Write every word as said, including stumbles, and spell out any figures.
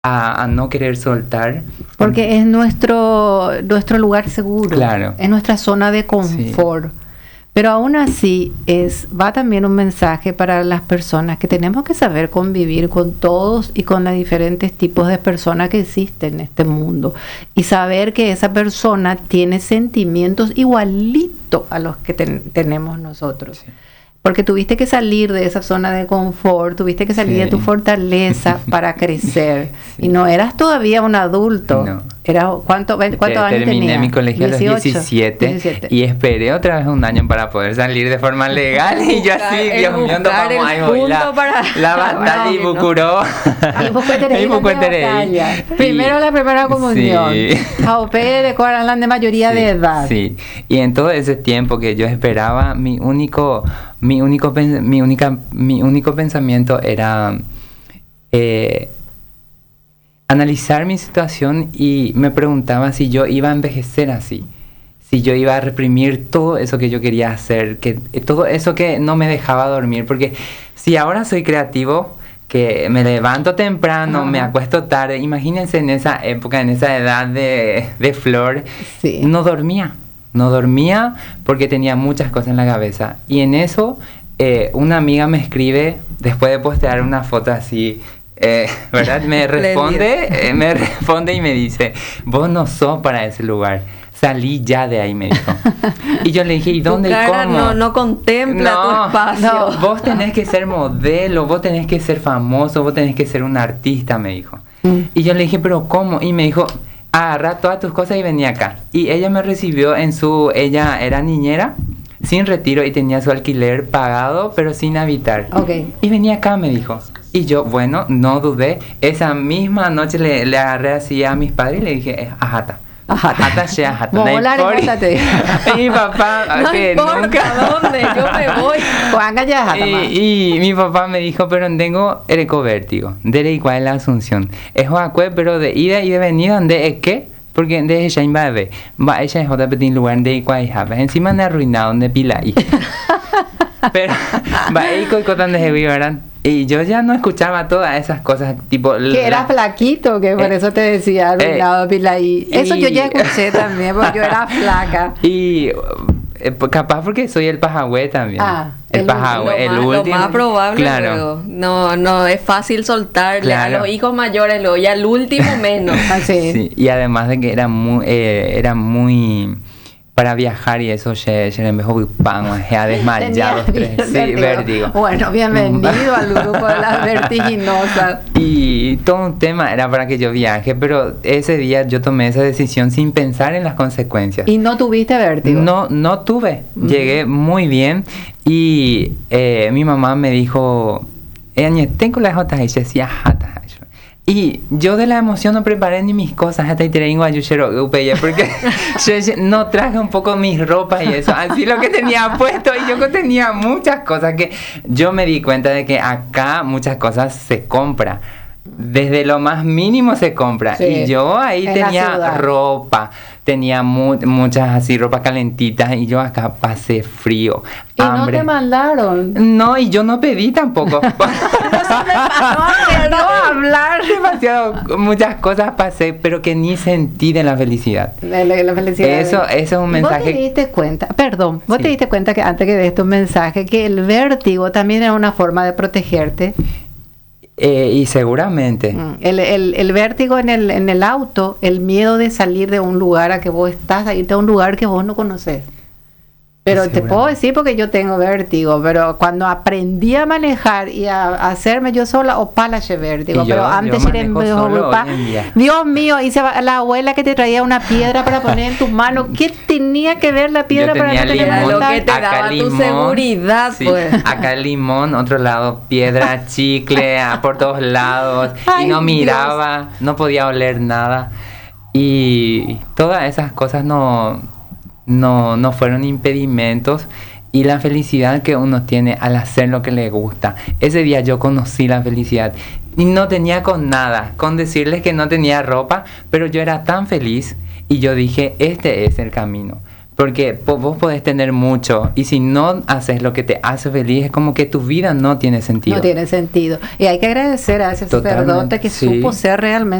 a, a no querer soltar. Porque es nuestro, nuestro lugar seguro, Claro. es nuestra zona de confort. Sí. Pero aún así es, va también un mensaje para las personas que tenemos que saber convivir con todos y con los diferentes tipos de personas que existen en este mundo. Y saber que esa persona tiene sentimientos igualitos a los que ten, tenemos nosotros. Sí. Porque tuviste que salir de esa zona de confort, tuviste que salir sí. de tu fortaleza para crecer. Sí. Y no eras todavía un adulto. No. Era, ¿cuánto, ¿Cuántos años tenías? Terminé mi colegio a los diecisiete y esperé otra vez un año para poder salir de forma legal. Y yo así, Dios mío, no vamos a ir la, para... la batalla y Bucuró. Primero la primera comunión. Sí. Jaupe de Coaralán de mayoría sí, de edad. Sí, y en todo ese tiempo que yo esperaba, mi único... Mi único, mi única, mi único pensamiento era eh, analizar mi situación y me preguntaba si yo iba a envejecer así, si yo iba a reprimir todo eso que yo quería hacer, que todo eso que no me dejaba dormir, porque si ahora soy creativo, que me levanto temprano, uh-huh. me acuesto tarde, imagínense en esa época, en esa edad de, de flor, sí. no dormía. No dormía porque tenía muchas cosas en la cabeza. Y en eso, eh, una amiga me escribe, después de postear una foto así, eh, ¿verdad? Me responde, eh, me responde y me dice, vos no sos para ese lugar. Salí ya de ahí, me dijo. Y yo le dije, ¿y dónde y cómo? No, no contempla no, tu espacio. No, vos tenés que ser modelo, vos tenés que ser famoso, vos tenés que ser un artista, me dijo. Mm. Y yo le dije, ¿pero cómo? Y me dijo... agarra todas tus cosas y venía acá. Y ella me recibió en su... Ella era niñera, sin retiro, y tenía su alquiler pagado, pero sin habitar. Okay. Y venía acá, me dijo. Y yo, bueno, no dudé. Esa misma noche le, le agarré así a mis padres y le dije, ajata. Ajata, she, ajata. No importa. Y mi papá... No que importa nunca... dónde, yo me voy. Y, y mi papá me dijo, pero tengo erecovértigo. De igual es la Asunción. Es Joacue, pero de ida y de venida, ¿de qué? Porque de ella iba a ver. Va, ella es otra pequeña lugar de igual y encima me arruinado de pila ahí. Pero, va, ahí coicotan de heavy, ¿verdad? Y yo ya no escuchaba todas esas cosas, tipo... Que la, era flaquito, que por eh, eso te decía, arruinado, eh, pila ahí. Eso y, yo ya escuché también, porque yo era flaca. Y eh, capaz porque soy el pajagüe también. Ah, el, el pajagüe, el más, último. Lo más probable, claro. Luego. No, no es fácil soltarle claro. a los hijos mayores, luego, y al último menos. Así. Sí, y además de que era muy... Eh, era muy para viajar y eso se le mejor pan, se ha desmayado tres. Sí, vértigo. vértigo. Bueno, bienvenido al grupo de las vertiginosas. Y todo un tema era para que yo viaje, pero ese día yo tomé esa decisión sin pensar en las consecuencias. ¿Y no tuviste vértigo? No, no tuve. Uh-huh. Llegué muy bien y eh, mi mamá me dijo, eh, tengo las jotas y yo decía, jata. Y yo de la emoción no preparé ni mis cosas hasta que tengo a Yushero porque yo no traje un poco mis ropas y eso, así lo que tenía puesto, y yo tenía muchas cosas que yo me di cuenta de que acá muchas cosas se compra. Desde lo más mínimo se compra. Sí, y yo ahí tenía ropa, tenía mu- muchas así ropas calentitas, y yo acá pasé frío, ¿Y hambre. no te mandaron? No, y yo no pedí tampoco. No se me no hablar. Demasiado, muchas cosas pasé, pero que ni sentí de la felicidad. De la, la felicidad. Eso, eso es un mensaje. ¿Vos te diste cuenta? Perdón, ¿vos sí. te diste cuenta que antes que de esto un mensaje, que el vértigo también era una forma de protegerte? Eh, y seguramente. El, el, el vértigo en el, en el auto, el miedo de salir de un lugar a que vos estás, a irte a un lugar que vos no conoces. Pero te puedo decir porque yo tengo vértigo, pero cuando aprendí a manejar y a, a hacerme yo sola, opalache vértigo, pero antes era en Dios mío, hice la abuela que te traía una piedra para poner en tus manos. ¿Qué tenía que ver la piedra para no tener lo que te daba tu limón, seguridad? Sí, pues. Acá limón, otro lado piedra, chicle, a por todos lados. Ay, y no miraba, Dios. No podía oler nada. Y todas esas cosas no... No, no fueron impedimentos, y la felicidad que uno tiene al hacer lo que le gusta. Ese día yo conocí la felicidad y no tenía con nada, con decirles que no tenía ropa, pero yo era tan feliz y yo dije, este es el camino. Porque vos podés tener mucho y si no haces lo que te hace feliz, es como que tu vida no tiene sentido. No tiene sentido. Y hay que agradecer a ese sacerdote que sí. supo ser realmente